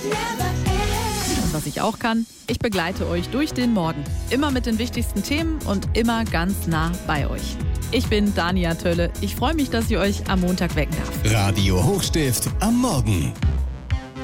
Und was ich auch kann, ich begleite euch durch den Morgen. Immer mit den wichtigsten Themen und immer ganz nah bei euch. Ich bin Dania Tölle. Ich freue mich, dass ich euch am Montag wecken darf. Radio Hochstift am Morgen.